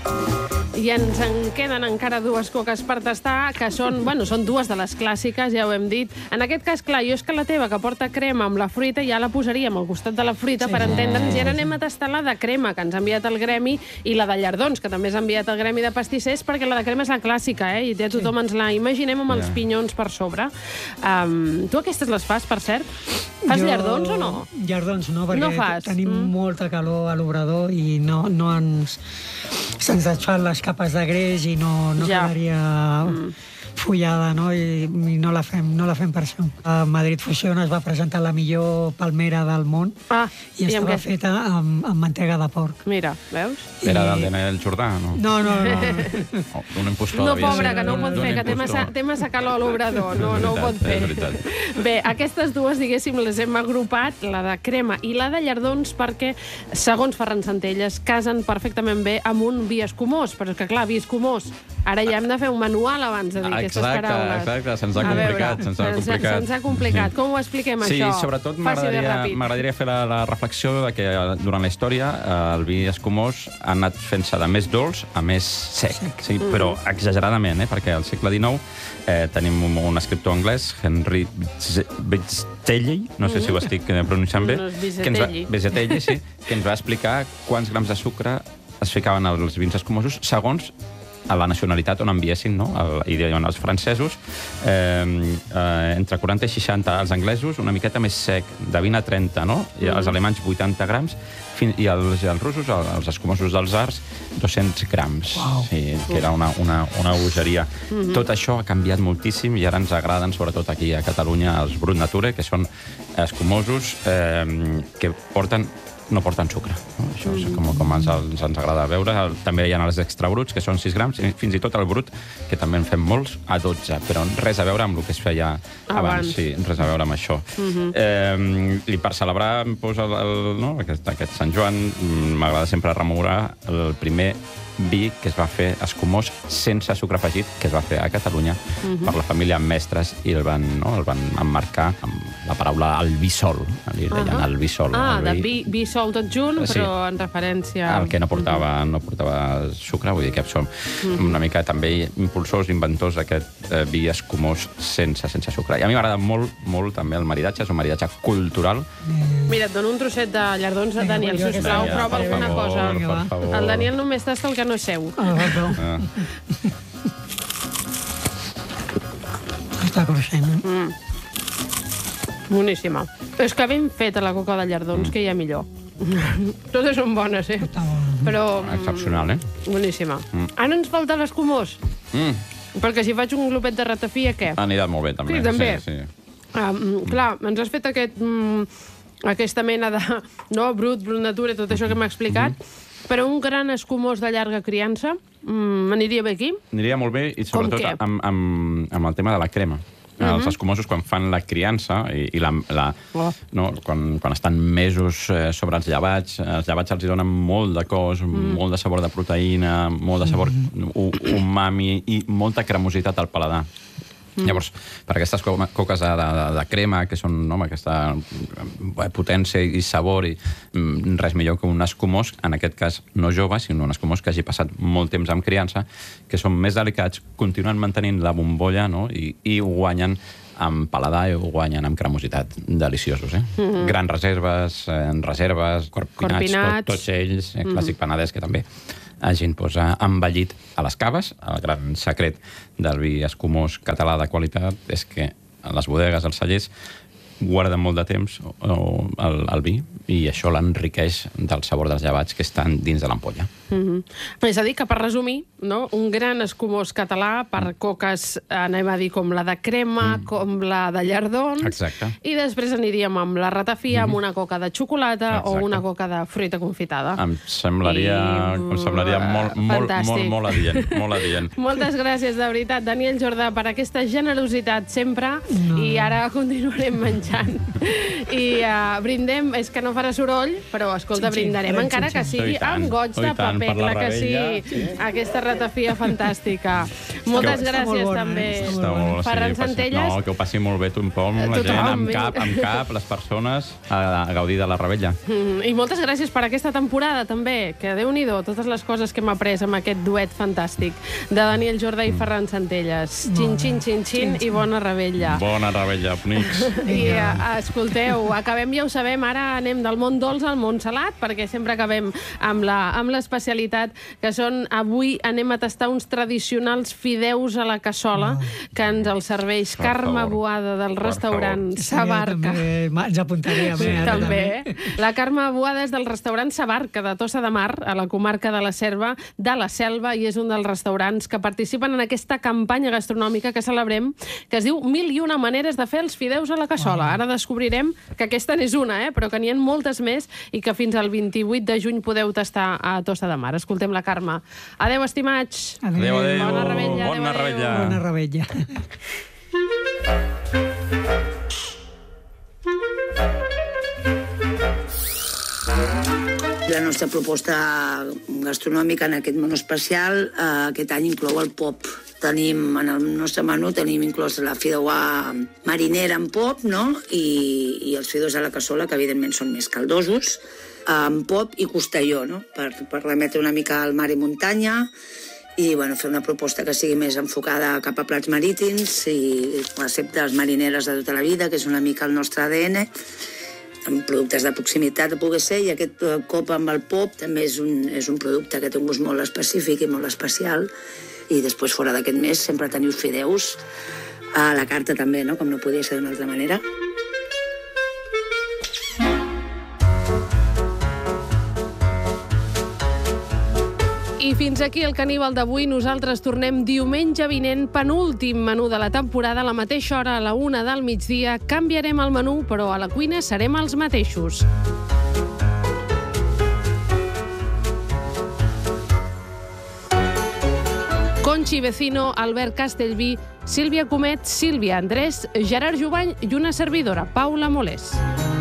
I ens en queden encara dues coques per tastar, que són dues de les clàssiques, ja ho hem dit. En aquest cas, clar, jo és que la teva, que porta crema amb la fruita, ja la posaríem al costat de la fruita per entendre'ns. I ara anem a tastar la de crema, que ens ha enviat el gremi, i la de llardons, que també ens ha enviat el gremi de pastissers, perquè la de crema és la clàssica, i ja tothom ens la imaginem amb els pinyons per sobre. Tu aquestes les fas, per cert? Fas llardons o no? Llardons no, perquè tenim molta calor a l'obrador i se'ns desfan les capes de greix i no quedaria fullada, no? I no la fem per això. A Madrid Fusión es va presentar la millor palmera del món i estava feta amb mantega de porc. Mira, veus? Era del Daniel Jordà, no? No. Un impostor. No, pobre, que no ho pot fer, que té massa calor a l'obrador, no ho pot fer. Bé, aquestes dues, diguéssim, les hem agrupat, la de crema i la de llardons, perquè, segons Ferran Centelles, casen perfectament bé amb un vi escumós. Però és que, clar, vi escumós, ara ja hem de fer un manual abans de dir aquestes paraules. Exacte, se'ns ha complicat. Se'ns ha complicat. Com ho expliquem, això? Sí, sobretot m'agradaria fer la reflexió de que durant la història el vi escumós ha anat fent-se de més dolç a més sec. Sí, però exageradament, perquè al segle XIX tenim un escriptor anglès, Henry Vizetelly, no sé si ho estic pronunciant bé, Vizetelly, sí, que ens va explicar quants grams de sucre es ficaven als vins escumosos segons a la nacionalitat on enviessin, no? I deien els francesos, entre 40 i 60, els anglesos una miqueta més sec, de 20 a 30, no? I els alemanys 80 grams, i els russos, els escumosos dels arts, 200 grams. Sí, que era una bogeria. Tot això ha canviat moltíssim i ara ens agraden, sobretot aquí a Catalunya, els Brut Nature, que són escumosos que no porten sucre. Això és com ens agrada veure. També hi ha els extra bruts, que són 6 grams, i fins i tot el brut, que també en fem molts, a 12, però res a veure amb el que es feia abans. Sí, res a veure amb això. I per celebrar aquest Sant Joan, m'agrada sempre rememorar el primer vi que es va fer escumós sense sucre afegit, que es va fer a Catalunya per la família Mestres, i el van emmarcar amb la paraula albissol. Li deien albissol. De vi sol tot junt, però en referència... El que no portava sucre, vull dir que som una mica també impulsors, inventors d'aquest vi escumós sense sucre. I a mi m'agrada molt també el maridatge, és un maridatge cultural. Mira, et dono un trosset de llardons a Daniel, sisplau, prova alguna cosa. El Daniel només tasta el que no és seu. Està cruixent. Boníssima. És que ben feta la coca de llardons, que hi ha millor. Totes són bones, però... Excepcional, boníssima. Ara ens falta l'escumós. Perquè si faig un glopet de ratafia, què? Anirà molt bé, també. Sí, també. Clar, ens has fet aquesta mena de brut natura, tot això que m'ha explicat, però un gran escumós de llarga criança aniria bé aquí? Aniria molt bé, i sobretot amb el tema de la crema. Els escumosos, quan fan la criança quan estan mesos sobre els llevats els donen molt de cos, molt de sabor de proteïna, molt de sabor umami i molta cremositat al paladar. Llavors, per aquestes coques de crema, que són amb aquesta potència i sabor, i res millor que un escumós, en aquest cas no jove, sinó un escumós que hagi passat molt temps amb criança, que són més delicats, continuen mantenint la bombolla, i ho guanyen amb paladar i ho guanyen amb cremositat. Deliciosos, Grans reserves, Corpinats, tots ells, clàssic Penedès, que també hagin envellit a les caves. El gran secret del vi escumós català de qualitat és que les bodegues, els cellers, guarden molt de temps el vi, i això l'enriqueix del sabor dels llevats que estan dins de l'ampolla. És a dir, que per resumir, un gran escumós català per coques, anem a dir, com la de crema, com la de llardons. Exacte. I després aniríem amb la ratafia, amb una coca de xocolata o una coca de fruita confitada. Em semblaria molt adient. Moltes gràcies, de veritat, Daniel Jordà, per aquesta generositat sempre, i ara continuarem menjant. menjant. I brindem, és que no farà soroll, però, escolta, brindarem, encara que sigui amb goig de paper, clar que sí. Aquesta ratafia fantàstica. Moltes gràcies, també. Ferran Centelles. No, que ho passi molt bé tothom, la gent, amb cap, les persones, a gaudir de la Rebella. I moltes gràcies per aquesta temporada, també, que Déu-n'hi-do, totes les coses que hem après amb aquest duet fantàstic de Daniel Jordà i Ferran Centelles. Xin, xin, xin, i bona Rebella. Bona Rebella, bonics. I escolteu, acabem, ja ho sabem, ara anem del món dolç al món salat, perquè sempre acabem amb l'especialitat, que són, avui anem a tastar uns tradicionals fideus a la cassola, que ens els serveix Carme Boada del restaurant Sabarca. Ja apuntaria bé. També. La Carme Boada és del restaurant Sabarca, de Tossa de Mar, a la comarca de la Selva, i és un dels restaurants que participen en aquesta campanya gastronòmica que celebrem, que es diu 1001 maneres de fer els fideus a la cassola. Ara descobrirem que aquesta n'és una, però que n'hi ha moltes més i que fins al 28 de juny podeu tastar a Tossa de Mar. Escoltem la Carme. Adéu, estimats. Adéu, adéu. Bona Rebella. Bona Rebella. Bona Rebella. La nostra proposta gastronòmica en aquest menú especial aquest any inclou el pop. En el nostre menú tenim inclòs la fideuà marinera amb pop, no? I els fideus a la cassola, que evidentment són més caldosos, amb pop i costelló, no? Per remetre una mica al mar i muntanya i fer una proposta que sigui més enfocada cap a plats marítims i receptes marineres de tota la vida, que és una mica el nostre ADN, amb productes de proximitat, a poder ser, i aquest cop amb el pop també és un producte que té un gust molt específic i molt especial. I després, fora d'aquest mes, sempre teniu fideus a la carta també, no? Com no podia ser d'una altra manera. I fins aquí el Caníbal d'avui. Nosaltres tornem diumenge vinent, penúltim menú de la temporada, a la mateixa hora, a la 1 del migdia. Canviarem el menú, però a la cuina serem els mateixos. Conchi Vecino, Albert Castellví, Sílvia Comet, Sílvia Andrés, Gerard Jubany i una servidora, Paula Molés.